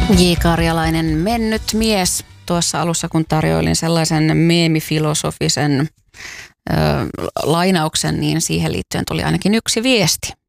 J. Karjalainen, mennyt mies. Tuossa alussa, kun tarjoilin sellaisen meemifilosofisen lainauksen, niin siihen liittyen tuli ainakin yksi viesti.